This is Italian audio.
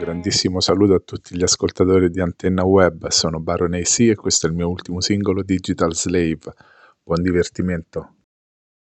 grandissimo saluto a tutti gli ascoltatori di Antenna Web, sono Baron AC e questo è il mio ultimo singolo Digital Slave. Buon divertimento.